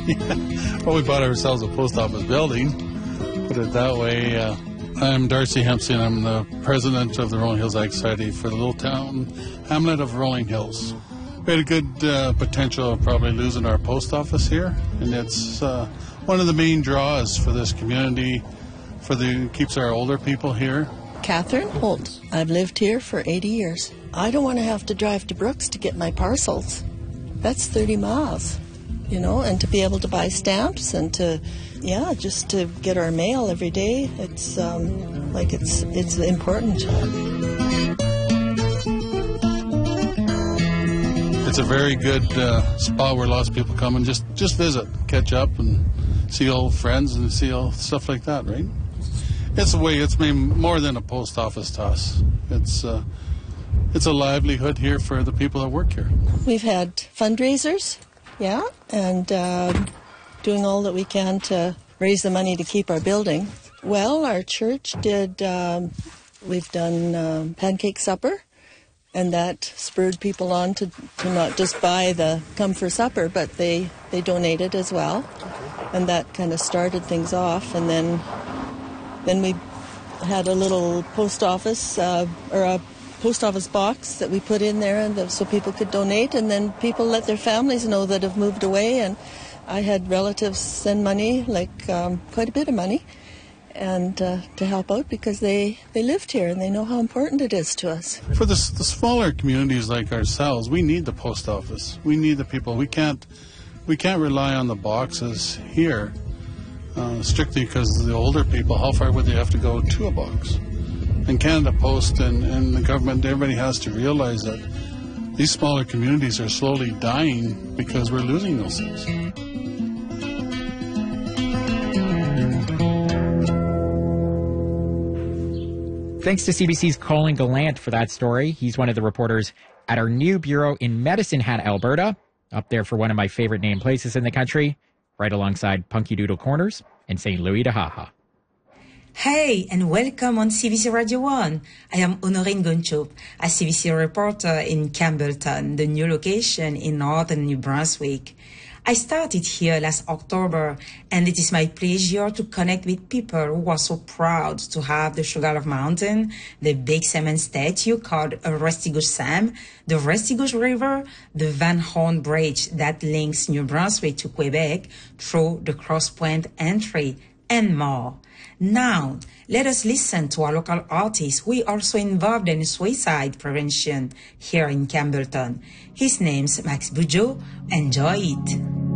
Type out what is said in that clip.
Well, we bought ourselves a post office building, put it that way. I'm Darcy Hempstein. I'm the president of the Rolling Hills Ag Society for the little town hamlet of Rolling Hills. We had a good potential of probably losing our post office here, and it's one of the main draws for this community, keeps our older people here. Catherine Holt. I've lived here for 80 years. I don't want to have to drive to Brooks to get my parcels. That's 30 miles, and to be able to buy stamps and just to get our mail every day, it's important. It's a very good spot where lots of people come and just visit, catch up, and see old friends and see all stuff like that, right? It's more than a post office to us. It's a livelihood here for the people that work here. We've had fundraisers, and doing all that we can to raise the money to keep our building. Well, our church did, we've done pancake supper, and that spurred people on to not just come for supper, but they donated as well. And that kind of started things off, and then we had a little post office, or a post office box that we put in there so people could donate, and then people let their families know that have moved away. And I had relatives send money, quite a bit of money, and to help out because they lived here and they know how important it is to us. For the smaller communities like ourselves, we need the post office. We need the people. We can't rely on the boxes here strictly because the older people, how far would they have to go to a box? And Canada Post and the government, everybody has to realize that these smaller communities are slowly dying because we're losing those things. Thanks to CBC's Colin Gallant for that story. He's one of the reporters at our new bureau in Medicine Hat, Alberta, up there for one of my favorite named places in the country, right alongside Punky Doodle Corners and St. Louis de Haha. Hey, and welcome on CBC Radio 1. I am Honorine Gonchop, a CBC reporter in Campbellton, the new location in northern New Brunswick. I started here last October, and it is my pleasure to connect with people who are so proud to have the Sugarloaf Mountain, the big cement statue called a Restigouche Sam, the Restigouche River, the Van Horn Bridge that links New Brunswick to Quebec through the Cross Point entry, and more. Now, let us listen to our local artist who is also involved in suicide prevention here in Campbellton. His name's Max Bujo. Enjoy it.